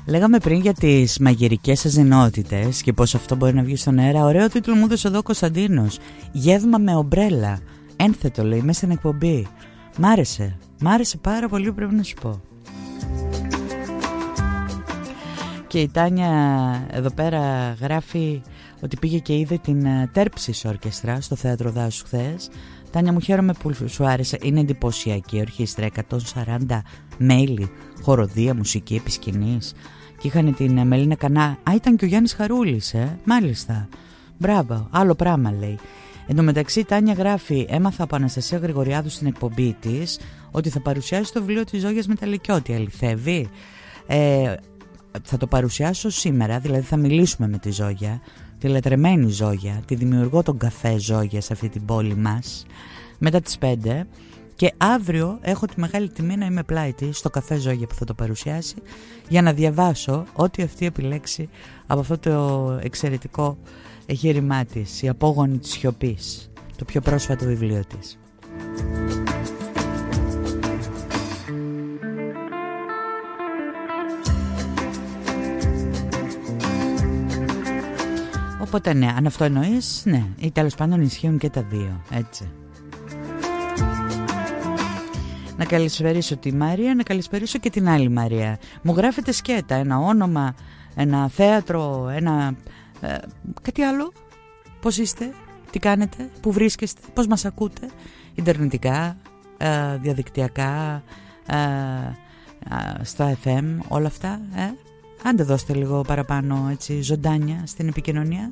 Λέγαμε πριν για τις μαγειρικές αζυνότητες και πως αυτό μπορεί να βγει στον αέρα. Ωραίο τίτλο μου έδωσε εδώ ο Κωνσταντίνος. Γεύμα με ομπρέλα. Ένθετο λέει μέσα στην εκπομπή. Μ' άρεσε πάρα πολύ, πρέπει να σου πω. Και η Τάνια εδώ πέρα γράφει ότι πήγε και είδε την Τέρψης Ορκεστρά στο Θέατρο Δάσου χθες. Τάνια μου, χαίρομαι που σου άρεσε. Είναι εντυπωσιακή ορχήστρα, 140 μέλη, χοροδία, μουσική επί σκηνής. Και είχαν την Μελίνα Κανά. Α, ήταν και ο Γιάννης Χαρούλης, μάλιστα. Μπράβο, άλλο πράγμα λέει. Εν τω μεταξύ η Τάνια γράφει: έμαθα από Αναστασία Γρηγοριάδου στην εκπομπή της ότι θα παρουσιάσει το βιβλίο της Ζόγιας Μεταλλικιώτη. Αληθεύει? Θα το παρουσιάσω σήμερα, δηλαδή θα μιλήσουμε με τη Ζόγια, τη λατρεμένη Ζόγια, τη δημιουργό των καφέ Ζόγια σε αυτή την πόλη μας, μετά τις 5. Και αύριο έχω τη μεγάλη τιμή να είμαι πλάι της στο καφέ Ζόγια που θα το παρουσιάσει, για να διαβάσω ό,τι αυτή επιλέξει από αυτό το εξαιρετικό εγχείρημά της, η απόγονη της σιωπής, το πιο πρόσφατο βιβλίο της. Οπότε ναι, αν αυτό εννοείς, ναι, ή τέλος πάντων ισχύουν και τα δύο, έτσι. Να καλησπερίσω τη Μαρία, να καλησπερίσω και την άλλη Μαρία. Μου γράφετε σκέτα, ένα όνομα, ένα θέατρο, κάτι άλλο. Πώς είστε, τι κάνετε, πού βρίσκεστε, πώς μας ακούτε, ιντερνετικά, διαδικτυακά, στα FM, όλα αυτά, Άντε δώστε λίγο παραπάνω έτσι, ζωντάνια στην επικοινωνία.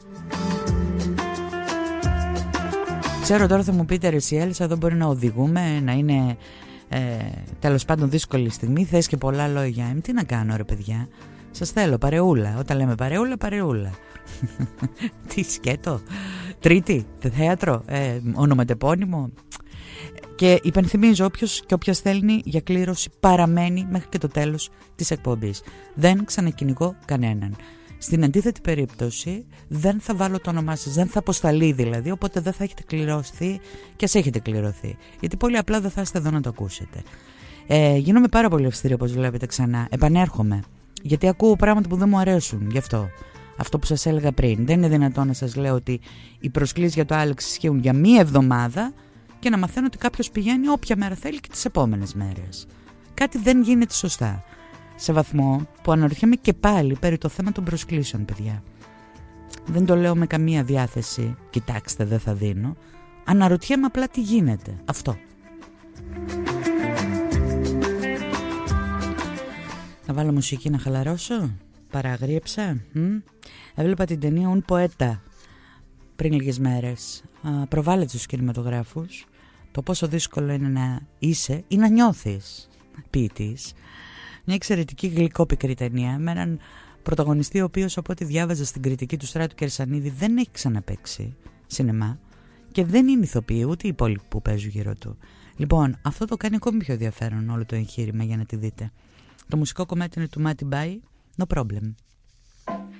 Ξέρω τώρα θα μου πείτε ρε εσύ Έλισσα, εδώ μπορεί να οδηγούμε, να είναι τέλος πάντων δύσκολη στιγμή, θες και πολλά λόγια. Τι να κάνω ρε παιδιά, σας θέλω παρεούλα. Όταν λέμε παρεούλα. Τι σκέτο, Τρίτη, θέατρο, ονοματεπώνυμο. Και υπενθυμίζω, όποιος και όποια στέλνει για κλήρωση παραμένει μέχρι και το τέλος της εκπομπής. Δεν ξανακυνηγώ κανέναν. Στην αντίθετη περίπτωση δεν θα βάλω το όνομά σας, δεν θα αποσταλεί δηλαδή, οπότε δεν θα έχετε κληρωθεί και ας έχετε κληρωθεί. Γιατί πολύ απλά δεν θα είστε εδώ να το ακούσετε. Γίνομαι πάρα πολύ αυστηρή όπως βλέπετε ξανά. Επανέρχομαι. Γιατί ακούω πράγματα που δεν μου αρέσουν. Γι' αυτό που σας έλεγα πριν. Δεν είναι δυνατόν να σας λέω ότι οι προσκλήσεις για το Άλεξ ισχύουν για μία εβδομάδα και να μαθαίνω ότι κάποιος πηγαίνει όποια μέρα θέλει και τις επόμενες μέρες. Κάτι δεν γίνεται σωστά. Σε βαθμό που αναρωτιέμαι και πάλι περί το θέμα των προσκλήσεων, παιδιά. Δεν το λέω με καμία διάθεση. Κοιτάξτε, δεν θα δίνω. Αναρωτιέμαι απλά τι γίνεται. Αυτό. Να βάλω μουσική να χαλαρώσω. Παραγρίεψα. Έβλεπα την ταινία Un Poeta πριν λίγες μέρες. Προβάλλεται στους κινηματογράφους το πόσο δύσκολο είναι να είσαι ή να νιώθεις ποιητής. Μια εξαιρετική γλυκόπικρη ταινία με έναν πρωταγωνιστή ο οποίος, από ό,τι διάβαζα στην κριτική του Στράτου Κερσανίδη, δεν έχει ξαναπαίξει σινεμά και δεν είναι ηθοποιοί ούτε οι υπόλοιποι που παίζουν γύρω του. Λοιπόν, αυτό το κάνει ακόμη πιο ενδιαφέρον όλο το εγχείρημα, για να τη δείτε. Το μουσικό κομμάτι είναι του Μάτι Μπάι, No Problem.